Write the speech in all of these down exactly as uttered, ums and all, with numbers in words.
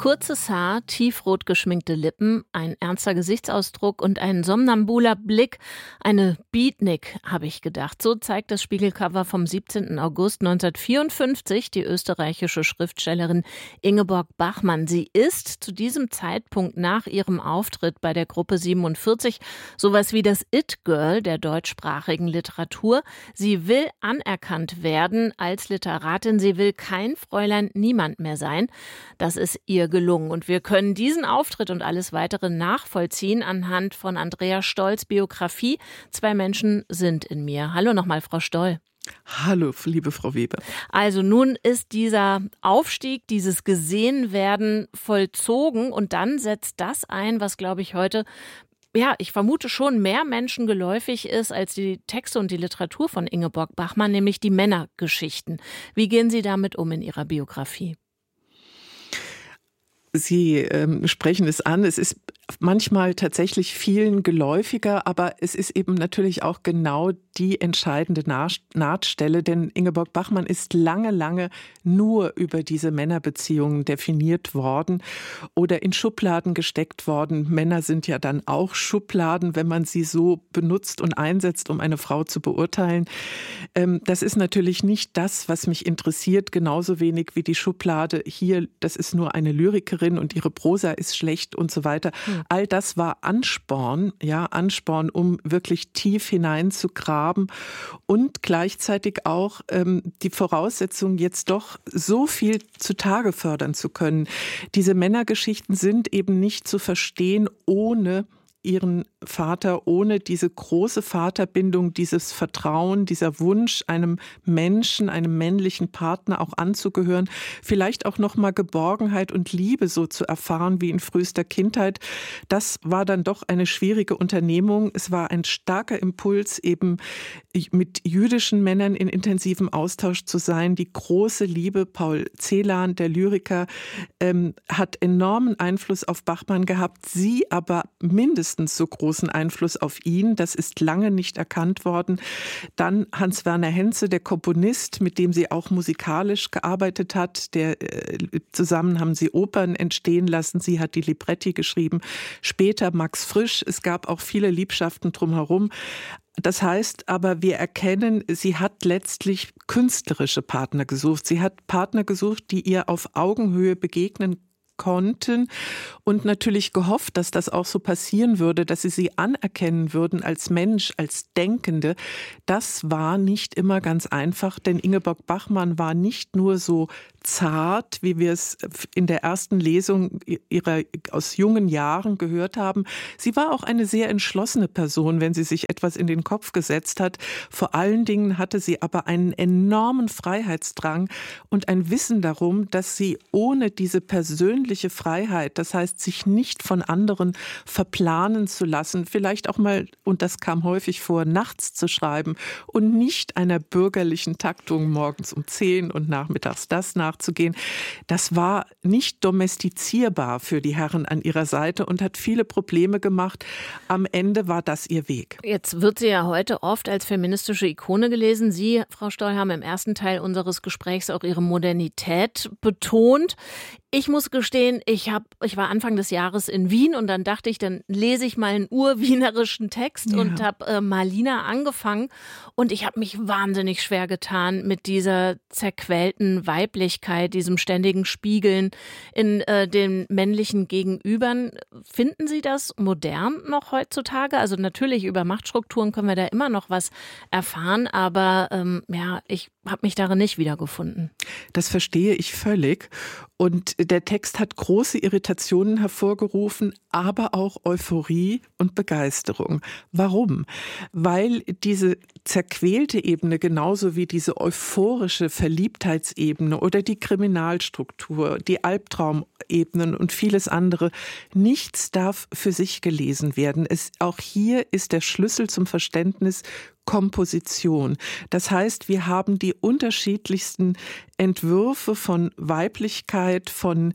Kurzes Haar, tiefrot geschminkte Lippen, ein ernster Gesichtsausdruck und ein somnambuler Blick. Eine Beatnik, habe ich gedacht. So zeigt das Spiegelcover vom siebzehnten August neunzehnhundertvierundfünfzig die österreichische Schriftstellerin Ingeborg Bachmann. Sie ist zu diesem Zeitpunkt nach ihrem Auftritt bei der Gruppe siebenundvierzig sowas wie das It-Girl der deutschsprachigen Literatur. Sie will anerkannt werden als Literatin. Sie will kein Fräulein Niemand mehr sein. Das ist ihr gelungen. Und wir können diesen Auftritt und alles weitere nachvollziehen anhand von Andrea Stolls Biografie. Zwei Menschen sind in mir. Hallo nochmal, Frau Stoll. Hallo, liebe Frau Weber. Also nun ist dieser Aufstieg, dieses Gesehenwerden vollzogen und dann setzt das ein, was, glaube ich, heute, ja, ich vermute schon mehr Menschen geläufig ist als die Texte und die Literatur von Ingeborg Bachmann, nämlich die Männergeschichten. Wie gehen Sie damit um in Ihrer Biografie? Sie ähm, sprechen es an. Es ist manchmal tatsächlich vielen geläufiger, aber es ist eben natürlich auch genau die entscheidende Nahtstelle, denn Ingeborg Bachmann ist lange, lange nur über diese Männerbeziehungen definiert worden oder in Schubladen gesteckt worden. Männer sind ja dann auch Schubladen, wenn man sie so benutzt und einsetzt, um eine Frau zu beurteilen. Ähm, das ist natürlich nicht das, was mich interessiert, genauso wenig wie die Schublade hier, das ist nur eine Lyrikerin und ihre Prosa ist schlecht und so weiter. Hm. All das war Ansporn, ja, Ansporn, um wirklich tief hineinzugraben und gleichzeitig auch ähm, die Voraussetzung, jetzt doch so viel zutage fördern zu können. Diese Männergeschichten sind eben nicht zu verstehen ohne ihren Vater, ohne diese große Vaterbindung, dieses Vertrauen, dieser Wunsch, einem Menschen, einem männlichen Partner auch anzugehören, vielleicht auch nochmal Geborgenheit und Liebe so zu erfahren wie in frühester Kindheit. Das war dann doch eine schwierige Unternehmung. Es war ein starker Impuls, eben mit jüdischen Männern in intensivem Austausch zu sein. Die große Liebe, Paul Celan, der Lyriker, ähm, hat enormen Einfluss auf Bachmann gehabt, sie aber mindestens so großen Einfluss auf ihn. Das ist lange nicht erkannt worden. Dann Hans-Werner Henze, der Komponist, mit dem sie auch musikalisch gearbeitet hat. Der, äh, zusammen haben sie Opern entstehen lassen. Sie hat die Libretti geschrieben. Später Max Frisch. Es gab auch viele Liebschaften drumherum. Das heißt aber, wir erkennen, sie hat letztlich künstlerische Partner gesucht. Sie hat Partner gesucht, die ihr auf Augenhöhe begegnen konnten und natürlich gehofft, dass das auch so passieren würde, dass sie sie anerkennen würden als Mensch, als Denkende. Das war nicht immer ganz einfach, denn Ingeborg Bachmann war nicht nur so zart, wie wir es in der ersten Lesung ihrer aus jungen Jahren gehört haben. Sie war auch eine sehr entschlossene Person, wenn sie sich etwas in den Kopf gesetzt hat. Vor allen Dingen hatte sie aber einen enormen Freiheitsdrang und ein Wissen darum, dass sie ohne diese persönliche Freiheit, das heißt, sich nicht von anderen verplanen zu lassen, vielleicht auch mal, und das kam häufig vor, nachts zu schreiben und nicht einer bürgerlichen Taktung morgens um zehn und nachmittags das nach nachzugehen. Das war nicht domestizierbar für die Herren an ihrer Seite und hat viele Probleme gemacht. Am Ende war das ihr Weg. Jetzt wird sie ja heute oft als feministische Ikone gelesen. Sie, Frau Stoll, haben im ersten Teil unseres Gesprächs auch ihre Modernität betont. Ich muss gestehen, ich, hab, ich war Anfang des Jahres in Wien und dann dachte ich, dann lese ich mal einen urwienerischen Text ja. und habe äh, Malina angefangen und ich habe mich wahnsinnig schwer getan mit dieser zerquälten Weiblichkeit, diesem ständigen Spiegeln in äh, den männlichen Gegenübern. Finden Sie das modern noch heutzutage? Also natürlich über Machtstrukturen können wir da immer noch was erfahren, aber ähm, ja, ich habe mich darin nicht wiedergefunden. Das verstehe ich völlig. Und der Text hat große Irritationen hervorgerufen, aber auch Euphorie und Begeisterung. Warum? Weil diese zerquälte Ebene genauso wie diese euphorische Verliebtheitsebene oder die Kriminalstruktur, die Albtraumebenen und vieles andere, nichts darf für sich gelesen werden. Es, auch hier ist der Schlüssel zum Verständnis Komposition. Das heißt, wir haben die unterschiedlichsten Entwürfe von Weiblichkeit, von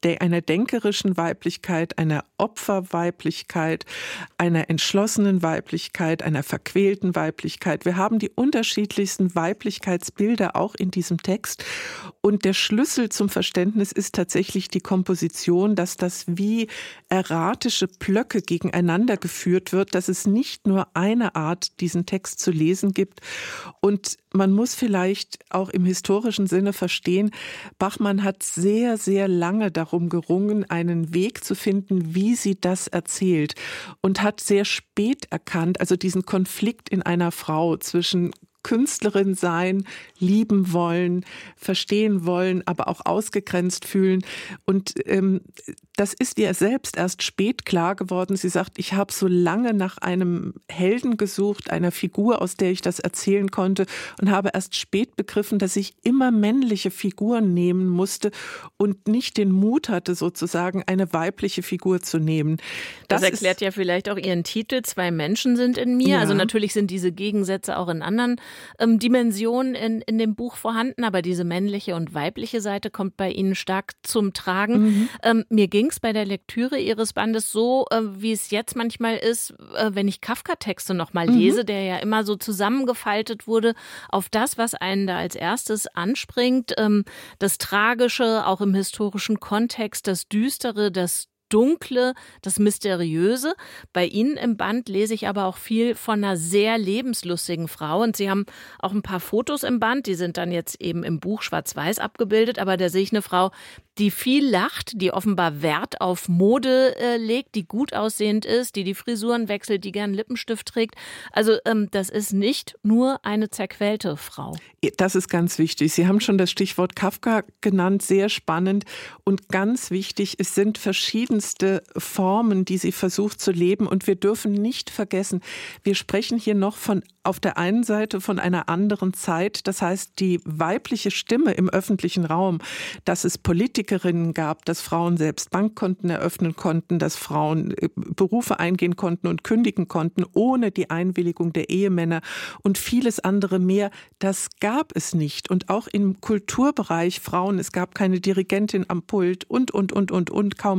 einer denkerischen Weiblichkeit, einer Opferweiblichkeit, einer entschlossenen Weiblichkeit, einer verquälten Weiblichkeit. Wir haben die unterschiedlichsten Weiblichkeitsbilder auch in diesem Text. Und der Schlüssel zum Verständnis ist tatsächlich die Komposition, dass das wie erratische Blöcke gegeneinander geführt wird, dass es nicht nur eine Art, diesen Text zu lesen gibt. Und man muss vielleicht auch im historischen Sinne verstehen, Bachmann hat sehr, sehr lange darum gerungen, einen Weg zu finden, wie sie das erzählt, und hat sehr spät erkannt, also diesen Konflikt in einer Frau zwischen Künstlerin sein, lieben wollen, verstehen wollen, aber auch ausgegrenzt fühlen. Und ähm, das ist ihr selbst erst spät klar geworden. Sie sagt, ich habe so lange nach einem Helden gesucht, einer Figur, aus der ich das erzählen konnte, und habe erst spät begriffen, dass ich immer männliche Figuren nehmen musste und nicht den Mut hatte, sozusagen eine weibliche Figur zu nehmen. Das, das erklärt ja vielleicht auch Ihren Titel, Zwei Menschen sind in mir. Ja. Also natürlich sind diese Gegensätze auch in anderen ähm, Dimensionen in, in dem Buch vorhanden, aber diese männliche und weibliche Seite kommt bei Ihnen stark zum Tragen. Mhm. Ähm, mir ging es bei der Lektüre Ihres Bandes so, äh, wie es jetzt manchmal ist, äh, wenn ich Kafka-Texte nochmal mhm. lese, der ja immer so zusammengefaltet wurde auf das, was einen da als erstes anspringt. Ähm, das Tragische, auch im historischen Kontext, das Düstere, das Dunkle, das Mysteriöse. Bei Ihnen im Band lese ich aber auch viel von einer sehr lebenslustigen Frau. Und Sie haben auch ein paar Fotos im Band, die sind dann jetzt eben im Buch schwarz-weiß abgebildet. Aber da sehe ich eine Frau, die viel lacht, die offenbar Wert auf Mode äh, legt, die gut aussehend ist, die die Frisuren wechselt, die gern Lippenstift trägt. Also ähm, das ist nicht nur eine zerquälte Frau. Das ist ganz wichtig. Sie haben schon das Stichwort Kafka genannt, sehr spannend und ganz wichtig. Es sind verschiedenste Formen, die sie versucht zu leben, und wir dürfen nicht vergessen, wir sprechen hier noch von auf der einen Seite von einer anderen Zeit. Das heißt, die weibliche Stimme im öffentlichen Raum, dass es Politikerinnen gab, dass Frauen selbst Bankkonten eröffnen konnten, dass Frauen Berufe eingehen konnten und kündigen konnten, ohne die Einwilligung der Ehemänner und vieles andere mehr. Das gab es nicht. Und auch im Kulturbereich Frauen, es gab keine Dirigentin am Pult und, und, und, und, und, kaum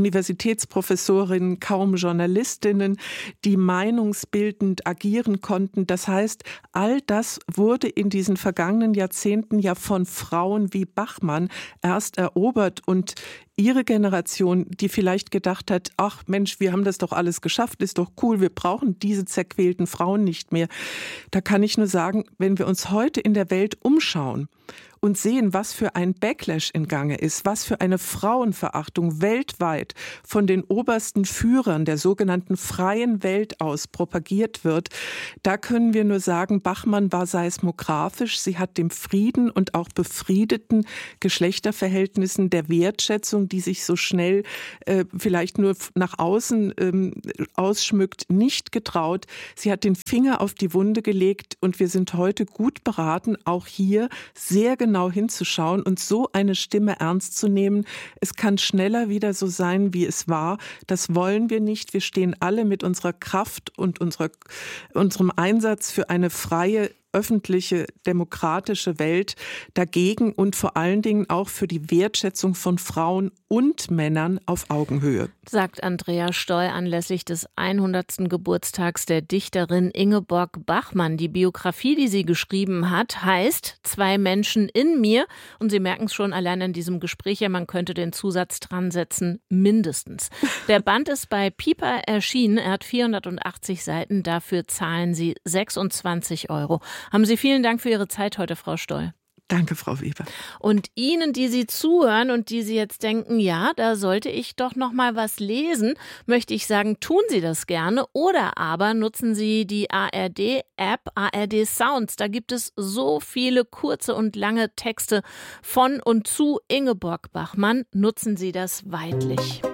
Universitätsprofessorinnen, kaum Journalistinnen, die meinungsbildend agieren konnten. Das heißt, all das wurde in diesen vergangenen Jahrzehnten ja von Frauen wie Bachmann erst erobert, und Ihre Generation, die vielleicht gedacht hat, ach Mensch, wir haben das doch alles geschafft, ist doch cool, wir brauchen diese zerquälten Frauen nicht mehr. Da kann ich nur sagen, wenn wir uns heute in der Welt umschauen und sehen, was für ein Backlash in Gange ist, was für eine Frauenverachtung weltweit von den obersten Führern der sogenannten freien Welt aus propagiert wird, da können wir nur sagen, Bachmann war seismografisch. Sie hat dem Frieden und auch befriedeten Geschlechterverhältnissen, der Wertschätzung, die sich so schnell äh, vielleicht nur nach außen ähm, ausschmückt, nicht getraut. Sie hat den Finger auf die Wunde gelegt, und wir sind heute gut beraten, auch hier sehr genau genau hinzuschauen und so eine Stimme ernst zu nehmen. Es kann schneller wieder so sein, wie es war. Das wollen wir nicht. Wir stehen alle mit unserer Kraft und unserer, unserem Einsatz für eine freie, öffentliche, demokratische Welt dagegen und vor allen Dingen auch für die Wertschätzung von Frauen und Männern auf Augenhöhe. Sagt Andrea Stoll anlässlich des hundertsten Geburtstags der Dichterin Ingeborg Bachmann. Die Biografie, die sie geschrieben hat, heißt Zwei Menschen in mir. Und Sie merken es schon allein an diesem Gespräch, ja, man könnte den Zusatz dran setzen, mindestens. Der Band ist bei Piper erschienen. Er hat vierhundertachtzig Seiten. Dafür zahlen Sie sechsundzwanzig Euro. Haben Sie vielen Dank für Ihre Zeit heute, Frau Stoll. Danke, Frau Weber. Und Ihnen, die Sie zuhören und die Sie jetzt denken, ja, da sollte ich doch noch mal was lesen, möchte ich sagen, tun Sie das gerne, oder aber nutzen Sie die A R D-App A R D Sounds. Da gibt es so viele kurze und lange Texte von und zu Ingeborg Bachmann. Nutzen Sie das weidlich.